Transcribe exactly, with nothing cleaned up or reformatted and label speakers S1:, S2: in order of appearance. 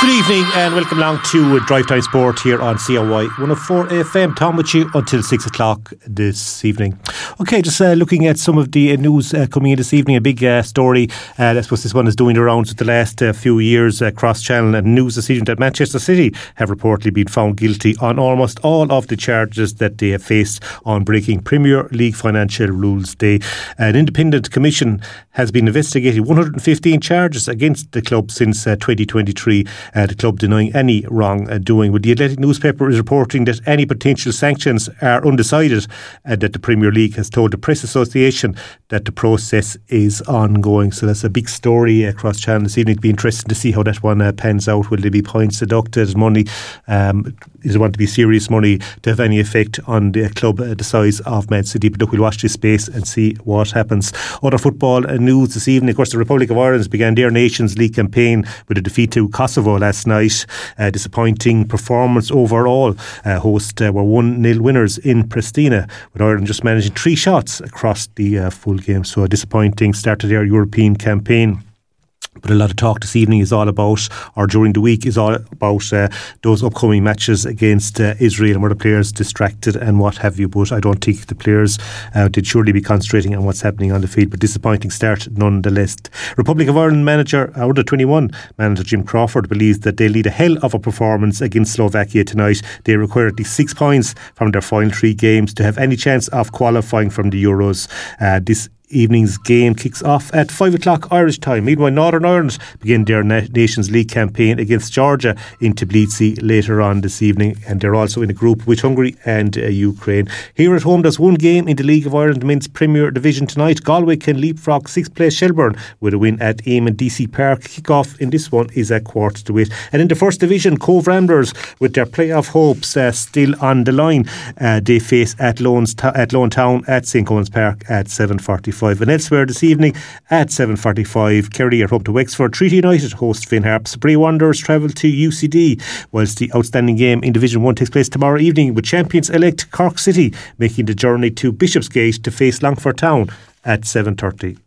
S1: Good evening and welcome along to Drive Time Sport here on C R Y one oh four F M. Tom with you until six o'clock this evening. Okay, just uh, looking at some of the uh, news uh, coming in this evening. A big uh, story, uh, I suppose this one is doing the rounds with the last uh, few years, uh, cross-channel and news this evening, that Manchester City have reportedly been found guilty on almost all of the charges that they have faced on breaking Premier League financial rules. They, an independent commission has been investigating one hundred fifteen charges against the club since uh, twenty twenty-three. Uh, the club denying any wrongdoing. But the Athletic newspaper is reporting that any potential sanctions are undecided and that the Premier League has told the Press Association that the process is ongoing. So that's a big story across channel this evening. It'll be interesting to see how that one uh, pans out. Will there be points deducted, money? Um, is it want to be serious money to have any effect on the club uh, the size of Man City? But look, we'll watch this space and see what happens. Other football uh, news this evening. Of course, the Republic of Ireland began their Nations League campaign with a defeat to Kosovo last night. Uh, disappointing performance overall. Uh, host uh, were one nil winners in Pristina, with Ireland just managing three shots across the uh, full game. So a disappointing start to their European campaign. But a lot of talk this evening is all about, or during the week, is all about uh, those upcoming matches against uh, Israel, and were the players distracted and what have you. But I don't think the players uh, did surely be concentrating on what's happening on the field. But disappointing start nonetheless. Republic of Ireland manager, uh, under twenty-one manager Jim Crawford believes that they'll need a hell of a performance against Slovakia tonight. They require at least six points from their final three games to have any chance of qualifying from the Euros. Uh, this evening's game kicks off at five o'clock Irish time. Meanwhile, Northern Ireland begin their Nations League campaign against Georgia in Tbilisi later on this evening, and they're also in a group with Hungary and uh, Ukraine. Here at home, there's one game in the League of Ireland Men's Premier Division tonight. Galway can leapfrog sixth place Shelbourne with a win at Eamon D C Park. Kick-off in this one is at quarter to eight. And in the First Division, Cove Ramblers, with their playoff hopes uh, still on the line, uh, they face at Lone, at Lone Town at Saint Cohen's Park at seven forty-five. And elsewhere this evening at seven forty-five, Kerry are home to Wexford. Treaty United host Finn Harps. Bray Wanderers travel to U C D, whilst the outstanding game in Division one takes place tomorrow evening, with champions-elect Cork City making the journey to Bishopsgate to face Longford Town at seven thirty.